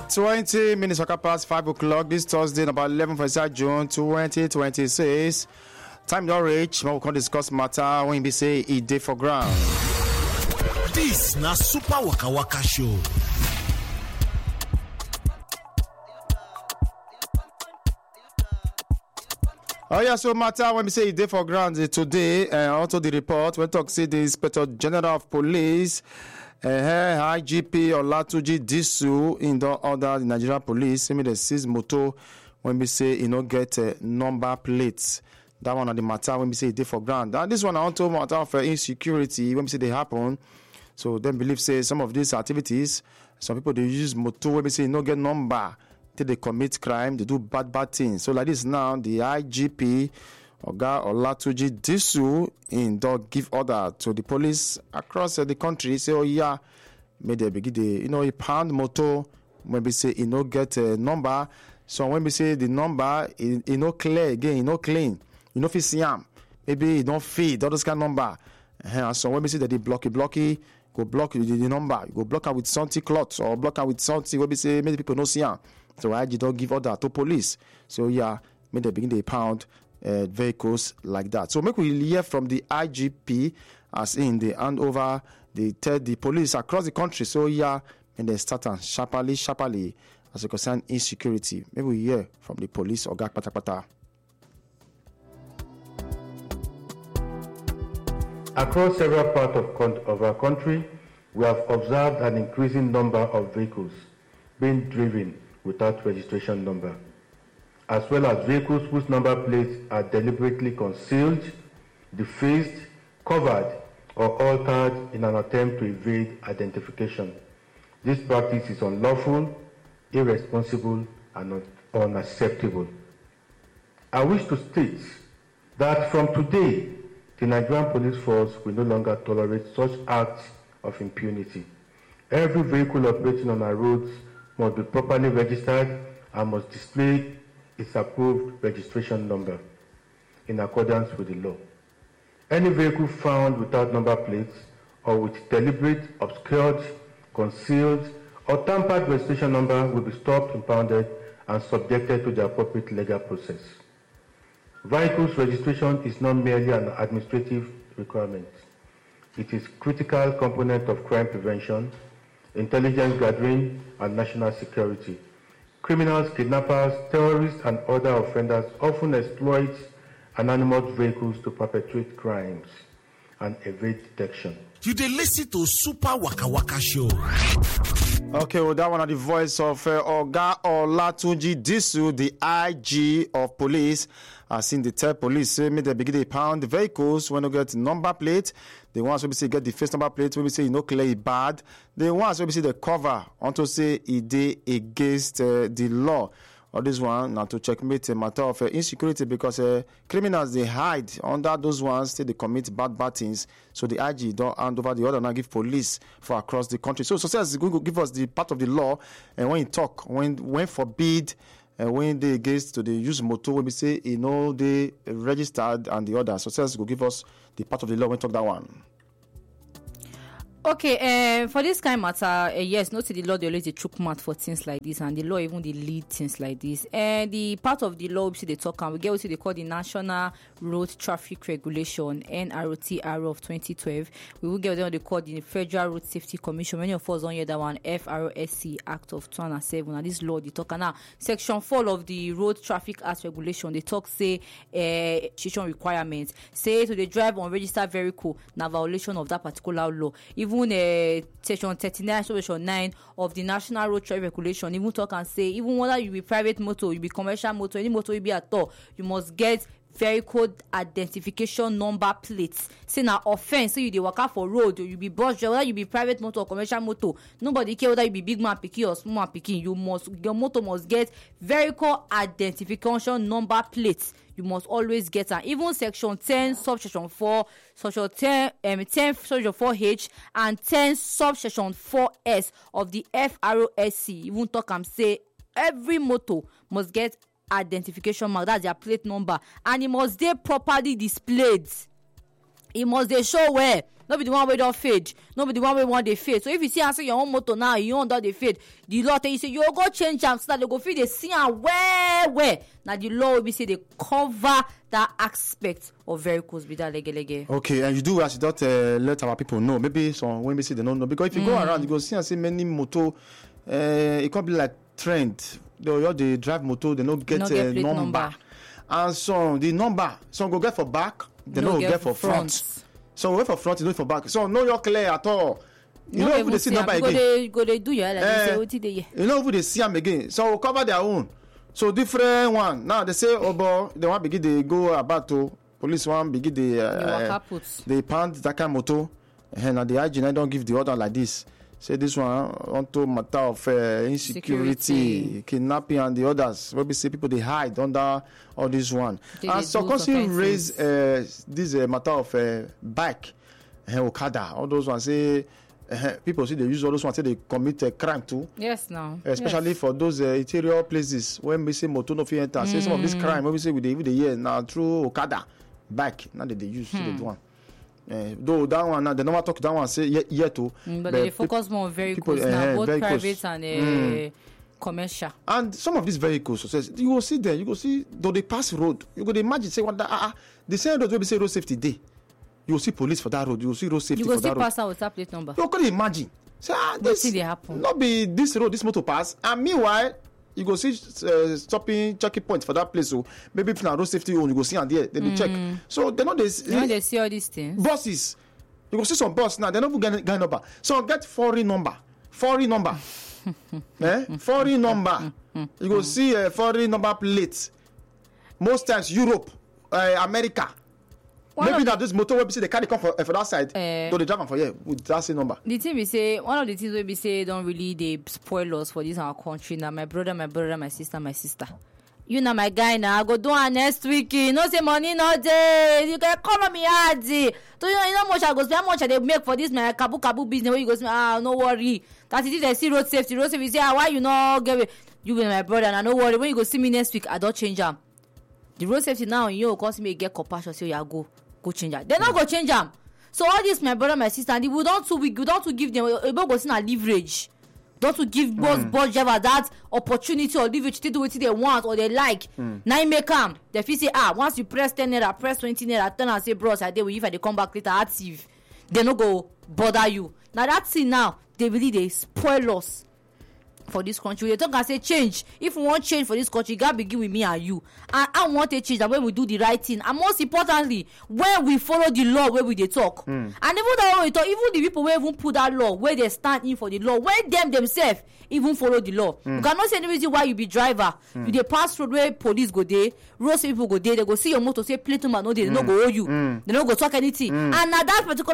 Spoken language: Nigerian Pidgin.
20 minutes past 5 o'clock this Thursday, about 11 June 2026. Time don't reach. We can discuss matter when we say it day for ground. This na Super Waka Waka Show. Oh yeah, so matter when we say it day for ground today, and also the report when talk say the Inspector General of Police. IGP Olatunji Disu in the order the Nigerian police say me the seize motor when we say you know get number plates. That one on the matter when we say day for ground. And this one I want to matter of insecurity when we say they happen. So then believe say some of these activities, some people they use motor when we say you no get number till they commit crime, they do bad things. So like this now the IGP Oga Olatunji Disu in dog give order to the police across the country. Say, oh yeah, may they begin the a pound motor when we say no get a number. So when we say the number no clear again, no clean, if it's yam, maybe it don't feed all those kind of number. So when we say that they blocky, go block the number, you go block her with something cloth or block her with something when we say many people no see yam. So I don't give order to police. So yeah, may they begin the pound. Vehicles like that. So make we hear from the IGP as in the hand over the police across the country. So yeah, and they start and sharply as it concern insecurity. Maybe we hear from the police or Pata. Across several parts of our country, we have observed an increasing number of vehicles being driven without registration number, as well as vehicles whose number plates are deliberately concealed, defaced, covered, or altered in an attempt to evade identification. This practice is unlawful, irresponsible, and unacceptable. I wish to state that from today, the Nigerian Police Force will no longer tolerate such acts of impunity. Every vehicle operating on our roads must be properly registered and must display its approved registration number in accordance with the law. Any vehicle found without number plates or with deliberate, obscured, concealed, or tampered registration number will be stopped, impounded, and subjected to the appropriate legal process. Vehicles registration is not merely an administrative requirement. It is a critical component of crime prevention, intelligence gathering, and national security. Criminals, kidnappers, terrorists, and other offenders often exploit anonymous vehicles to perpetrate crimes and evade detection. You dey listen to Super Waka Waka Show. Okay, well, that one is the voice of Oga Olatunji Disu, the IG of police. As in the tell police say make they begin to pound the vehicles when you get number plate. The ones we say get the face number plate, when we say clear bad. The ones we say the cover unto say it dey against the law. Or this one now to checkmate a matter of insecurity because criminals they hide under those ones till they commit bad things. So the IG don't hand over the order now give police for across the country. So says Google give us the part of the law, and when you talk when forbid. When they against to the use motor, when we say they registered and the other. So says go give us the part of the law when talk that one. Okay, for this kind of matter, yes, not the law they always chook mouth for things like this, and the law even they lead things like this. And the part of the law we see they talk and we get what they call the National Road Traffic Regulation (NROTR) of 2012. We will get what they call the Federal Road Safety Commission. Many of us on here that one FROSC Act of 2007. And this law they talk now. Section 4 of the Road Traffic Act Regulation they talk say registration requirements say to the drive unregistered vehicle na violation of that particular law. Even section 39, section 9 of the National Road Traffic Regulation even talk and say even whether you be private motor, you be commercial motor, any motor you be at all, you must get vehicle identification number plates. Say na offense, so you dey waka for road, you be bus driver, whether you be private motor or commercial motor, nobody care whether you be big man pikin or small man pikin, your motor must get vehicle identification number plates. You must always get an even section 10 subsection 4 section 10 subsection 4H and 10 subsection 4S of the FROSC even talk and say every motor must get identification mark, that's their plate number, and it must be properly displayed. It must they show where no be the one wey don fade, no be the one wey wan dey fade. So if you see am say your own motor now, your own don dey fade, the law tell you say you go change am so that they go fit dey see am well. Na the law wey be say dey cover that aspect of vehicles be that lege. Okay, and you do as you don't let our people know. Maybe some when we say they don't know, because if you go around, you go see and see many motor. It could be like trend. They drive motor, they don't get a number. And so the number, some go get for back, they don't get for front. Some go for front, you know for back. So no, you're clear at all. You know if they see number again. Go they do your you know if they see them again. So we'll cover their own. So different one. Now they say, oh boy, they want begin they go about to police one begin they pound that kind of motor. And the IGN don't give the order like this. Say this one onto matter of insecurity, kidnapping, and the others. Maybe say people they hide under all this one. And so constantly raise this matter of bike, Okada, all those ones. Say people see they use all those ones. Say they commit a crime too. Yes, now. Especially for those interior places when we say motor no fit enter. Say some of this crime when we say with the year now through Okada bike now that they use they do one. Though that one now they never talk that one say yet too. But they focus more on vehicles now, both private and commercial. And some of these vehicles, so you will see there, you will see though they pass road, you could imagine say what the same road will be say road safety day. You will see police for that road, you will see road safety for that road. You will see pass out with that plate number. You could imagine. Say this they happen. Not be this road, this motor pass, and meanwhile you go see stopping checking point for that place. So maybe if na road safety own, you go see and there they check. So they know they see all these things. Buses, you go see some bus now. They don't get number. So get foreign number. Foreign number. You go see a foreign number plate. Most times Europe, America. Maybe that this motor will be say they carry come for that side. So they drive for here with that same number. The thing we say, one of the things we say don't really they spoil us for this our country. Now my brother, my sister. You know my guy now. I go do one next week. No say money no day. You can call me hard. So you know much I go spend, how much they make for this my kabu business. Where you go say no worry. That is it. They see road safety. You say why you no give it? You be my brother and no worry. When you go see me next week, I don't change them. The road safety now you cause me get compassion. So you go change them. They not go change them. So all this my brother, my sister, and we don't to give them about go see leverage. Don't to give bus driver that opportunity or leverage to do what they want or they like. Now make them. They feel say once you press 10 naira, press 20 naira, turn and say bros, I did if I come back later active. They no go bother you. Now that's it now. They really they spoil us for this country. They talk and say change. If we want change for this country, God begin with me and you. And I want to change that when we do the right thing. And most importantly, when we follow the law where we they talk. And even though we talk, even the people where even put that law, where they stand in for the law, when them themselves even follow the law. You cannot say any reason why you be driver. You they pass road where police go there, road people go there, they go see your motor, say plate number no they no go owe you. They no go talk anything. And now that particular